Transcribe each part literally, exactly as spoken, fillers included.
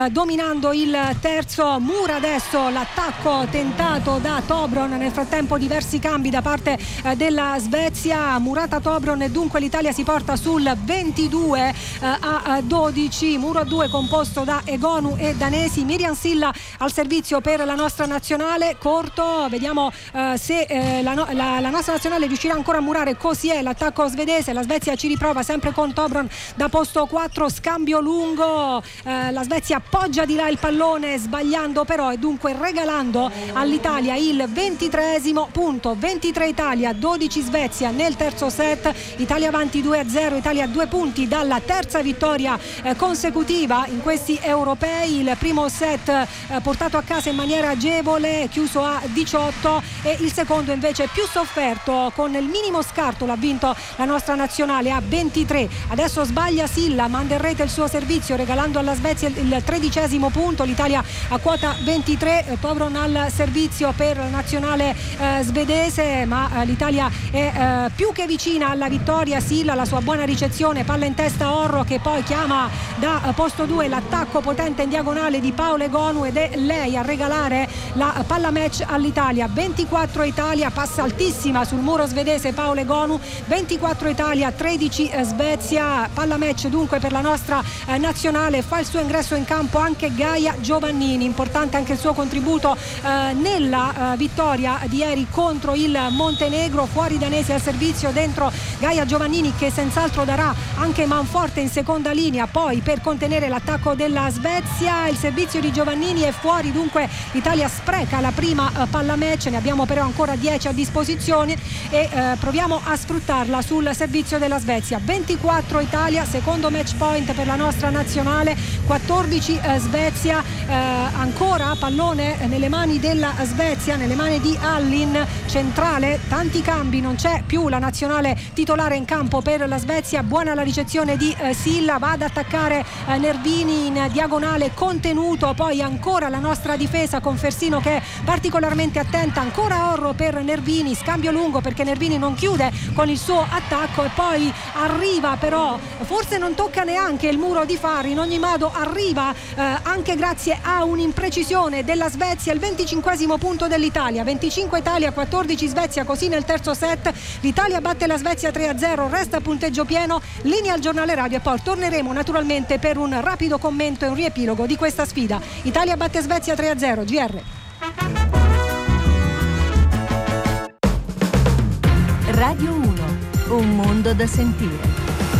dominando il terzo. Mura adesso l'attacco tentato da Tobron, nel frattempo diversi cambi da parte eh, della Svezia. Murata Tobron e dunque l'Italia si porta sul ventidue eh, a dodici. Muro a due composto da Egonu e Danesi. Miriam Silla al servizio per la nostra nazionale, corto, vediamo eh, se eh, la, no- la, la nostra nazionale riuscirà ancora a murare. Così è l'attacco svedese, la Svezia ci riprova sempre con Tobron da posto quattro, scambio lungo, eh, la Svezia appoggia di là il pallone sbagliando però e dunque regalando all'Italia il ventitreesimo punto. Ventitré Italia, dodici Svezia nel terzo set. Italia avanti due a zero, Italia a due punti dalla terza vittoria eh, consecutiva in questi europei. Il primo set eh, portato a casa in maniera agevole, chiuso a diciotto, e il secondo invece più sofferto, con il minimo scarto l'ha vinto la nostra nazionale a ventitré. Adesso sbaglia Silla, manda in rete il suo servizio regalando alla Svezia il tredicesimo punto. L'Italia a quota ventitré, Tobron al servizio per la nazionale eh, svedese, ma eh, l'Italia è eh, più che vicina alla vittoria. Silla, la sua buona ricezione, palla in testa Orro che poi chiama da eh, posto due l'attacco potente in diagonale di Paolo Egonu ed è lei a regalare la palla match all'Italia. ventiquattro Italia, passa altissima sul muro svedese Paolo Egonu. ventiquattro Italia, tredici eh, Svezia, palla match dunque per la nostra eh, nazionale. Fa il suo ingresso in campo anche Gaia Giovannini, importante anche il suo contributo eh, nella eh, vittoria di ieri contro il Montenegro. Fuori Danesi al servizio, dentro Gaia Giovannini che senz'altro darà anche manforte in seconda linea poi per contenere l'attacco della Svezia. Il servizio di Giovannini è fuori, dunque l'Italia spreca la prima eh, palla match, ne abbiamo però ancora dieci a disposizione e eh, proviamo a sfruttarla sul servizio della Svezia. ventiquattro Italia, secondo match point per la nostra nazionale. quattordici eh, Svezia, eh, ancora pallone nelle mani della Svezia, nelle mani di Allin, centrale, tanti cambi, non c'è più la nazionale titolare in campo per la Svezia. Buona la ricezione di eh, Silla, va ad attaccare eh, Nervini in diagonale, contenuto, poi ancora la nostra difesa con Fersino che è particolarmente attenta, ancora Orro per Nervini, scambio lungo perché Nervini non chiude con il suo attacco e poi arriva, però forse non tocca neanche il muro di Fari, in ogni modo arriva eh, anche grazie a un'imprecisione della Svezia il venticinquesimo punto dell'Italia. venticinque Italia, quattordici Svezia, così nel terzo set l'Italia batte la Svezia tre a zero, resta punteggio pieno. Linea al giornale radio e poi torneremo naturalmente per un rapido commento e un riepilogo di questa sfida. Italia batte Svezia tre a zero, G R. Radio uno, un mondo da sentire.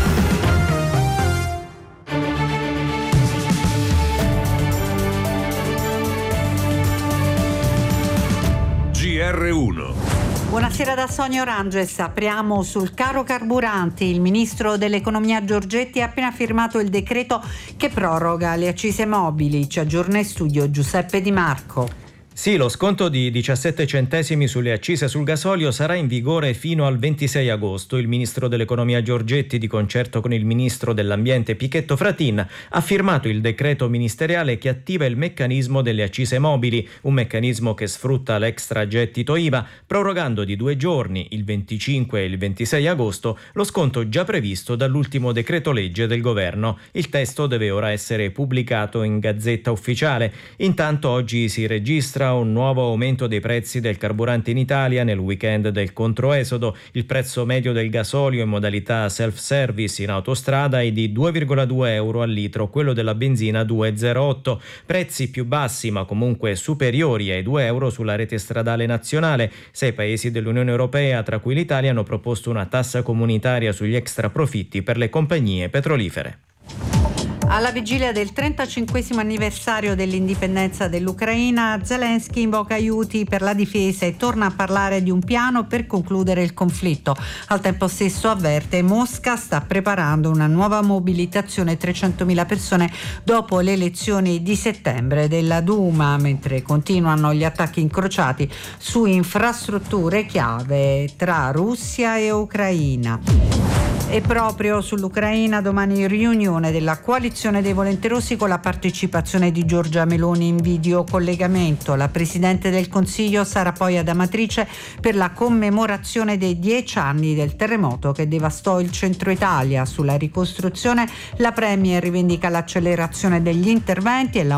G R uno. Buonasera da Sonia Oranges. Apriamo sul caro carburanti. Il ministro dell'economia Giorgetti ha appena firmato il decreto che proroga le accise mobili. Ci aggiorna in studio Giuseppe Di Marco. Sì, lo sconto di diciassette centesimi sulle accise sul gasolio sarà in vigore fino al ventisei agosto. Il ministro dell'economia Giorgetti, di concerto con il ministro dell'ambiente Pichetto Fratin, ha firmato il decreto ministeriale che attiva il meccanismo delle accise mobili, un meccanismo che sfrutta l'extragettito I V A, prorogando di due giorni, il venticinque e il ventisei agosto, lo sconto già previsto dall'ultimo decreto legge del governo. Il testo deve ora essere pubblicato in Gazzetta Ufficiale. Intanto oggi si registra un nuovo aumento dei prezzi del carburante in Italia nel weekend del controesodo. Il prezzo medio del gasolio in modalità self-service in autostrada è di due virgola due euro al litro, quello della benzina due virgola zero otto. Prezzi più bassi ma comunque superiori ai due euro sulla rete stradale nazionale. Sei paesi dell'Unione Europea, tra cui l'Italia, hanno proposto una tassa comunitaria sugli extraprofitti per le compagnie petrolifere. Alla vigilia del trentacinquesimo anniversario dell'indipendenza dell'Ucraina, Zelensky invoca aiuti per la difesa e torna a parlare di un piano per concludere il conflitto. Al tempo stesso avverte Mosca sta preparando una nuova mobilitazione, trecentomila persone dopo le elezioni di settembre della Duma, mentre continuano gli attacchi incrociati su infrastrutture chiave tra Russia e Ucraina. E proprio sull'Ucraina domani riunione della coalizione dei volenterosi con la partecipazione di Giorgia Meloni in videocollegamento. La Presidente del Consiglio sarà poi ad Amatrice per la commemorazione dei dieci anni del terremoto che devastò il centro Italia. Sulla ricostruzione la Premier rivendica l'accelerazione degli interventi e la